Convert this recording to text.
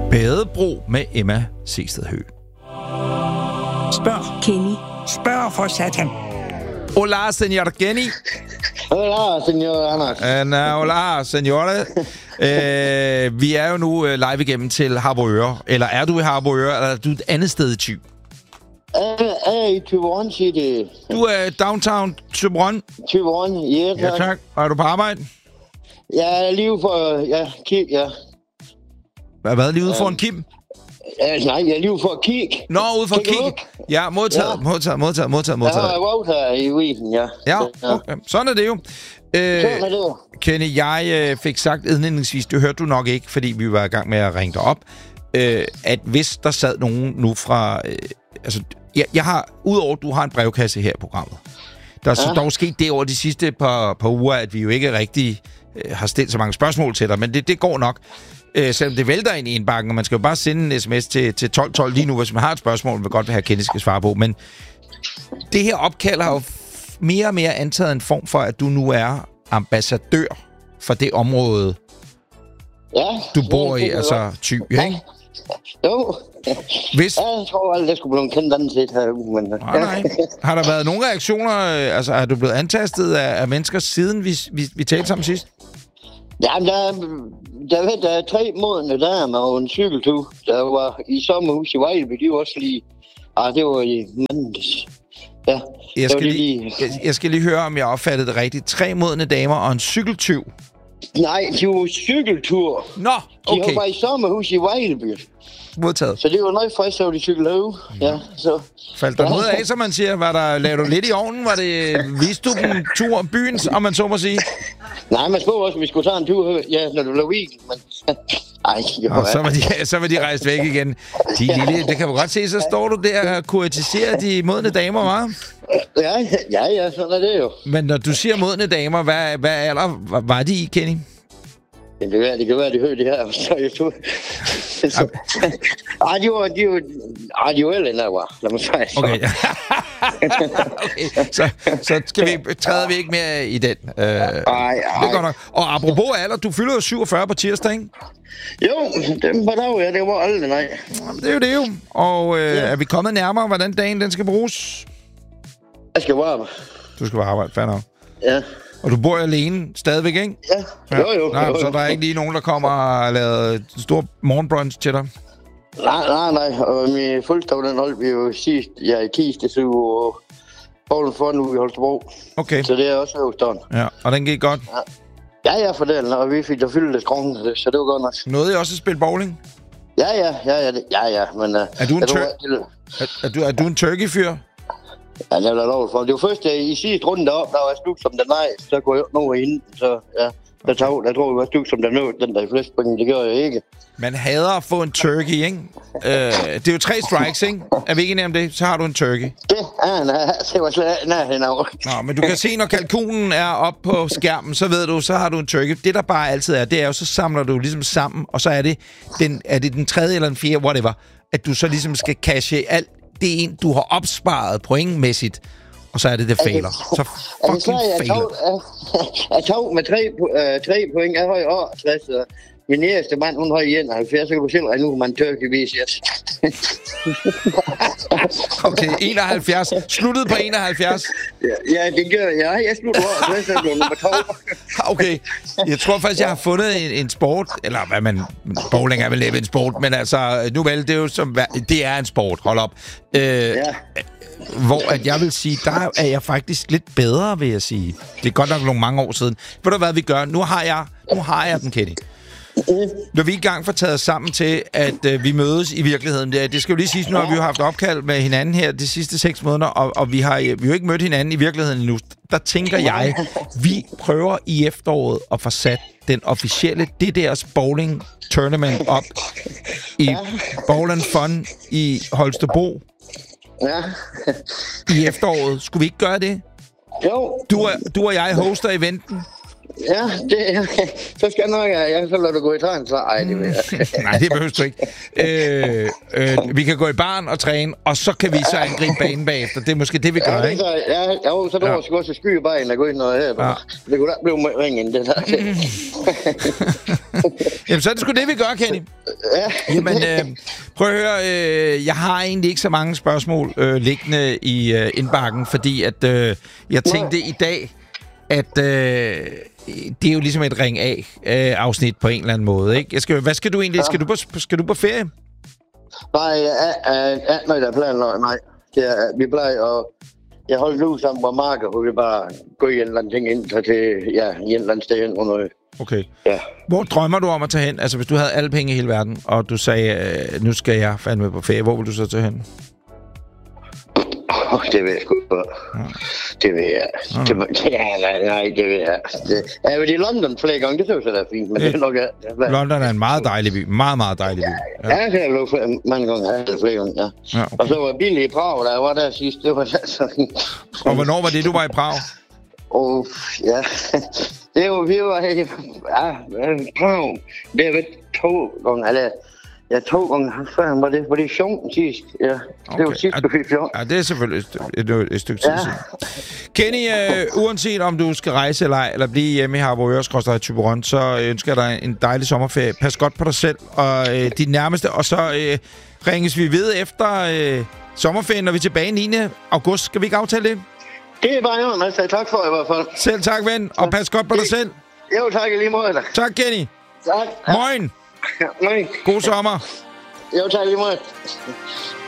Badebro med Emma Seested Høgh. Spørg Kenny. Spørg for satan. Hola, senor Kenny. Hola, senor Anders. Hola, senore. Vi er jo nu live igennem til Harboøre. Eller er du i Harboøre, eller er du et andet sted i Thy? Er i Thyborøn City. Du er downtown Thyborøn? Thyborøn, ja tak. Ja tak. Og er du på arbejde? Jeg er lige for... Ja, kig, ja. Hvad? Lige ude for en kim? Nej, jeg er lige for at kigge. Nå, ude for at kigge. Ja, modtaget. Jeg har været her i weekenden, ja. Ja, okay. Sådan er det jo. Sådan er det jo. Kenny, jeg fik sagt indledningsvis, det hørte du nok ikke, fordi vi var i gang med at ringe dig op, at hvis der sad nogen nu fra... jeg har, udover at du har en brevkasse her i programmet, der er så dog sket det over de sidste par uger, at vi jo ikke rigtig har stillet så mange spørgsmål til dig, men det går nok. Selvom det vælter ind i indbakken, og man skal jo bare sende en sms til 1212 lige nu, hvis man har et spørgsmål, man vil godt vil have, Kenny skal svare på. Men det her opkald har jo mere og mere antaget en form for, at du nu er ambassadør for det område, du bor i, altså Thy, ikke? Jo. Hvis... Jeg tror aldrig, jeg skulle blive kendt anden set her. Men... Nej. Har der været nogle reaktioner? Altså, er du blevet antastet af mennesker, siden vi talte sammen sidst? Jamen, der er 3 måneder der med en cykeltur. Der var i sommerhus i Vejleby, det var også lige... det var i mandags. Ja, jeg skal lige høre, om jeg opfattede det rigtigt. 3 modne damer og en cykeltyv. Nej, det var cykeltur. Nå, okay. De var i sommerhus i Vejleby. Modtaget. Så det var noget frisk, så de cyklede ud. Ja, så... Faldt der noget af, som man siger? Lavede du lidt i ovnen? Viste du dem tur om byen, om man så må sige? Nej, man spurgte også, at vi skulle tage en tur, ja, når du lavede weekend, men... Så var de rejst væk igen. Det kan man godt se, så står du der og kuratiserer de modne damer, hva'? Ja, sådan er det jo. Men når du siger modne damer, hvad alder var de i, Kenny? Det kan være, de hørte det her. Så jeg tog... de var ældre, end jeg var. Lad mig sige. Okay. Okay. Så træder vi ikke mere i den. Nej. Det er godt nok. Og apropos alder, du fylder jo 47 på tirsdag, ikke? Jo, det var dag, ja. Det var aldrig, nej. Det er jo det jo. Og er vi kommet nærmere, hvordan dagen den skal bruges? Jeg skal være. Du skal være arbejde, fair nok. Ja. Og du bor alene stadigvæk, ikke? Ja. Jo. Så der er ikke lige nogen, der kommer og laver stor morgenbrunch til dig? Nej. Og min fødselsdag, den holdt vi jo sidst, i tirsdag, så og Polen for nu i Holstebro. Okay. Så det er også hovedstaden. Ja, og den gik godt? Ja, for den, og vi fik da fyldt lidt skrån, så det var godt nok. Nåede I også at spille bowling? Ja, men... Er du en turkey-fyr? Ja, det var lov for. Det var først i sidste runde deroppe, der var jeg slugt som den nej, så kunne jeg ikke nå ind, så ja. Jeg tror, jeg var slugt som den nød, den der i flest point, det gør jeg ikke. Man hader at få en turkey, ikke? Det er jo 3 strikes, ikke? Er vi ikke enige om det? Så har du en turkey. Det var slet nærheden af. Nå, men du kan se, når kalkunen er oppe på skærmen, så ved du, så har du en turkey. Det, der bare altid er, det er jo, så samler du ligesom sammen, og så er det den 3. eller den 4., whatever, at du så ligesom skal cashe alt det en, du har opsparet pointmæssigt, og så er det fejler. Så fucking fejler. Jeg tog med 3 point. Jeg har i år 60. Min næste mand, hun har 71, så kan du selv regne nu, man turkeyvis, yes. Okay, 71. Sluttede på 71? Ja, det gør jeg. Jeg sluttede over, så jeg blev nummer 2. Okay, jeg tror faktisk, jeg har fundet en sport, eller hvad man... Bowling er vel en sport, men altså, nu vel, det er jo som... Det er en sport, hold op. Hvor at jeg vil sige, der er jeg faktisk lidt bedre, vil jeg sige. Det er godt nok nogle mange år siden. Ved du hvad vi gør? Nu har jeg den, Kenny. Når vi er i gang for taget sammen til, at vi mødes i virkeligheden. Det skal jo lige siges, nu har vi jo haft opkald med hinanden her de sidste 6 måneder, og vi har jo ikke mødt hinanden i virkeligheden endnu. Der tænker jeg, vi prøver i efteråret at få sat den officielle DDR's Bowling Tournament op i Bowl & Fun i Holstebro. Ja. I efteråret. Skulle vi ikke gøre det? Jo. Du og jeg hoster eventen. Ja, så skal jeg nok, jeg så lader du gå i træn, så ej, det vil jeg. Nej, det behøver du ikke. Vi kan gå i barn og træne, og så kan vi så angribe banen bagefter. Det er måske det, vi gør, ikke? Så du også gå til skydebanen og gå ind og her. Ja. Det kunne da blive ringen, det der. Jamen, så er det sgu det, vi gør, Kenny. Ja. Jamen, prøv at høre. Jeg har egentlig ikke så mange spørgsmål liggende i indbakken, fordi at jeg tænkte i dag, at det er jo ligesom et ring A-afsnit på en eller anden måde, ikke? Hvad skal du egentlig? Skal du på ferie? Nej, der er planen, nej. Vi plejer at... Jeg holder ud sammen på marker, hvor vi bare går i en eller anden ting ind til en eller anden sted hen og noget. Okay. Ja. Hvor drømmer du om at tage hen? Altså, hvis du havde alle penge i hele verden, og du sagde, nu skal jeg fandme på ferie, hvor vil du så tage hen? Det ved jeg sgu ikke. Det ved jeg. Nej, det ved jeg. Jeg har været i London flere gange, det synes jeg, det er fint, men det er nok... London er en meget dejlig by. Meget, meget dejlig by. Ja, det har jeg været mange gange. Flere gange, ja. Okay. Og så var jeg billig i Prag, da jeg var der sidst. Det var så... Og hvornår var det, du var i Prag? Ja. Det var, vi var her i Prag. Det har været 2 gange, eller... Ja, 2 gange før var det 14 sidst. Ja, okay. Det var sidst, du fik 14. Ja, det er selvfølgelig et stykke tid siden. Kenny, uanset om du skal rejse eller blive hjemme i Harboøre i Thyborøn, så ønsker jeg dig en dejlig sommerferie. Pas godt på dig selv og de nærmeste, og så ringes vi ved efter sommerferien, når vi er tilbage 9. august. Skal vi ikke aftale det? Det er bare jo, altså. Tak for i hvert fald. Selv tak, ven, og pas godt på dig selv. Jo, tak i lige måde. Tak, Kenny. Tak. Moin. Nej. God sommer. Jo, tak lige måde.